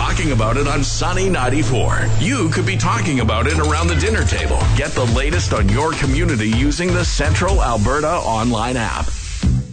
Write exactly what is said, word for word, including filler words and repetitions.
talking about it on Sunny ninety-four. You could be talking about it around the dinner table. Get the latest on your community using the Central Alberta online app.